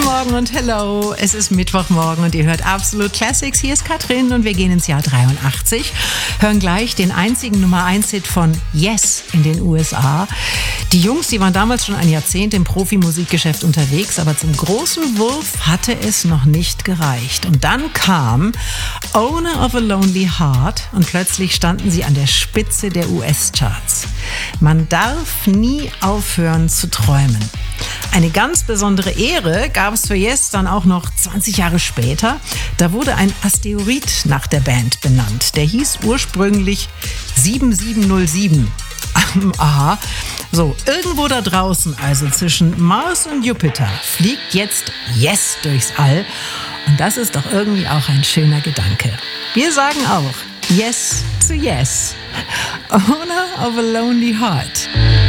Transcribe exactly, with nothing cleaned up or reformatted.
Morgen und hello. Es ist Mittwochmorgen und ihr hört Absolut Classics. Hier ist Katrin und wir gehen ins Jahr dreiundachtzig. Hören gleich den einzigen Nummer eins Hit von Yes in den U S A. Die Jungs, die waren damals schon ein Jahrzehnt im Profimusikgeschäft unterwegs, aber zum großen Wurf hatte es noch nicht gereicht. Und dann kam Owner of a Lonely Heart und plötzlich standen sie an der Spitze der U S-Charts. Man darf nie aufhören zu träumen. Eine ganz besondere Ehre gab es für Yes dann auch noch zwanzig Jahre später. Da wurde ein Asteroid nach der Band benannt. Der hieß ursprünglich sieben sieben null sieben. Aha. So, irgendwo da draußen, also zwischen Mars und Jupiter, fliegt jetzt Yes durchs All. Und das ist doch irgendwie auch ein schöner Gedanke. Wir sagen auch Yes zu Yes. Owner of a Lonely Heart.